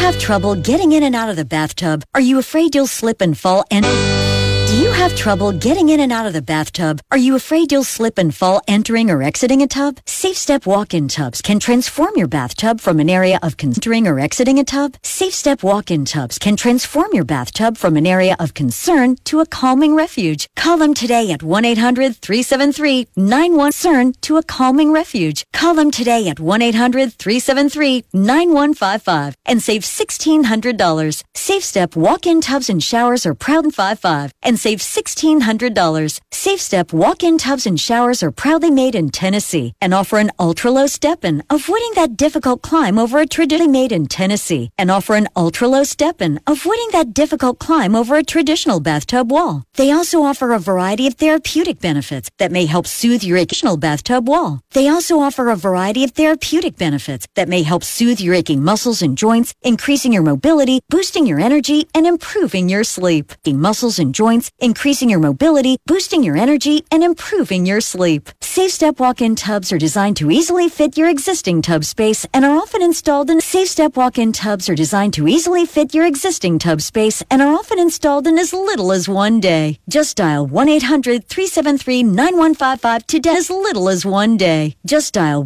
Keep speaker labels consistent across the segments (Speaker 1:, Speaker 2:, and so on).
Speaker 1: have trouble getting in and out of the bathtub? Are you afraid you'll slip and fall and... Do you have trouble getting in and out of the bathtub? Are you afraid you'll slip and fall entering or exiting a tub? Safe Step walk-in tubs can transform your bathtub from an area of entering or exiting a tub. Safe Step walk-in tubs can transform your bathtub from an area of concern to a calming refuge. Call them today at 1-800-373-91... to a calming refuge. Call them today at 1-800-373-9155 and save $1,600. Safe Step walk-in tubs and showers are proud and 55 and save $1,600. Safe Step walk-in tubs and showers are proudly made in Tennessee and offer an ultra-low step-in, avoiding that difficult climb over a traditionally made in Tennessee and offer an ultra-low step-in, avoiding that difficult climb over a traditional bathtub wall. They also offer a variety of therapeutic benefits that may help soothe your traditional bathtub wall. They also offer a variety of therapeutic benefits that may help soothe your aching muscles and joints, increasing your mobility, boosting your energy, and improving your sleep. Muscles and joints, increasing your mobility, boosting your energy, and improving your sleep. Safe Step walk-in tubs are designed to easily fit your existing tub space and are often installed in... Safe Step walk-in tubs are designed to easily fit your existing tub space and are often installed in as little as 1 day. Just dial 1-800-373-9155 today. As little as 1 day. Just dial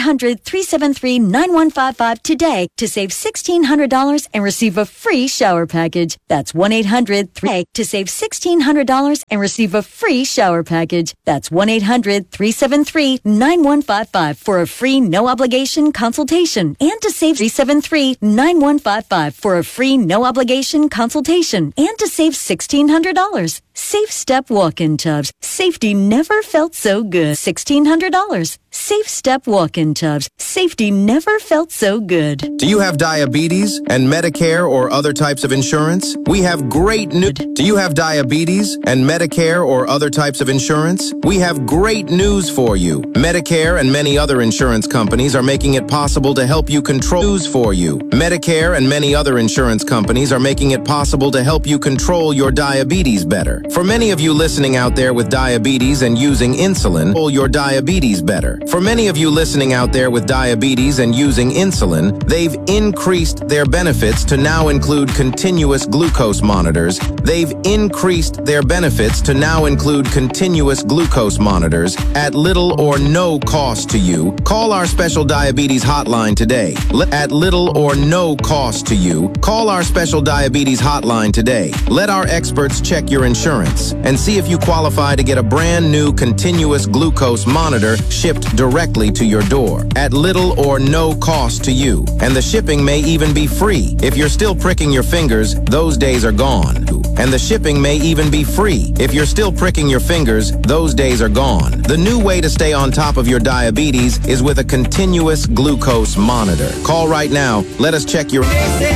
Speaker 1: 1-800-373-9155 today to save $1,600 and receive a free shower package. That's 1-800-3 to save $1,600 and receive a free shower package. That's 1-800-373-9155 for a free no-obligation consultation and to save 373-9155 for a free no-obligation consultation and to save $1,600. Safe Step walk-in tubs. Safety never felt so good. $1,600. Safe Step walk-in tubs. Safety never felt so good.
Speaker 2: Do you have diabetes and Medicare or other types of insurance? We have great news. Do you have diabetes and Medicare or other types of insurance? We have great news for you. Medicare and many other insurance companies are making it possible to help you control news for you. Medicare and many other insurance companies are making it possible to help you control your diabetes better. For many of you listening out there with diabetes and using insulin, control your diabetes better. For many of you listening out there with diabetes and using insulin, they've increased their benefits to now include continuous glucose monitors. They've increased their benefits to now include continuous glucose monitors at little or no cost to you. Call our special diabetes hotline today. At little or no cost to you. Call our special diabetes hotline today. Let our experts check your insurance and see if you qualify to get a brand new continuous glucose monitor shipped directly to your door at little or no cost to you. And the shipping may even be free. If you're still pricking your fingers, those days are gone. And the shipping may even be free. If you're still pricking your fingers, those days are gone. The new way to stay on top of your diabetes is with a continuous glucose monitor. Call right now. Let us check your...